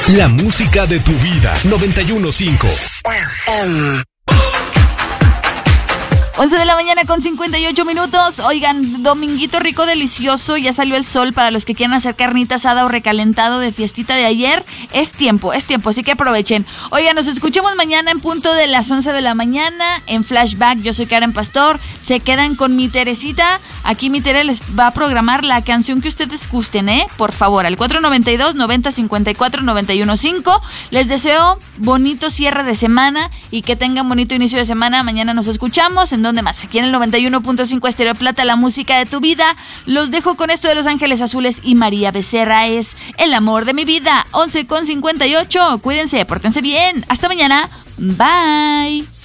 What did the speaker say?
La música de tu vida. 91.5. 11 de la mañana con 58 minutos. Oigan, dominguito rico, delicioso. Ya salió el sol para los que quieran hacer carnita asada o recalentado de fiestita de ayer. Es tiempo, así que aprovechen. Oigan, nos escuchamos mañana en punto de las 11 de la mañana en Flashback. Yo soy Karen Pastor. Se quedan con mi Teresita. Aquí mi Tere les va a programar la canción que ustedes gusten, Por favor, al 492-9054-915. Les deseo bonito cierre de semana y que tengan bonito inicio de semana. Mañana nos escuchamos. ¿En dónde más? Aquí en el 91.5 Estéreo Plata, la música de tu vida. Los dejo con esto de Los Ángeles Azules y María Becerra es El amor de mi vida. 11:58. Cuídense, pórtense bien. Hasta mañana. Bye.